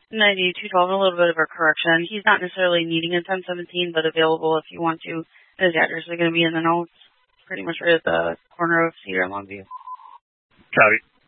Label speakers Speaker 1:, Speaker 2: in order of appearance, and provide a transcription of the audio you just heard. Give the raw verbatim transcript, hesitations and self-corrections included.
Speaker 1: ninety-two twelve, a little bit of a correction. He's not necessarily needing a ten seventeen, but available if you want to. His address is going to be in the notes, pretty much right at the corner of Cedar and Longview.
Speaker 2: Copy.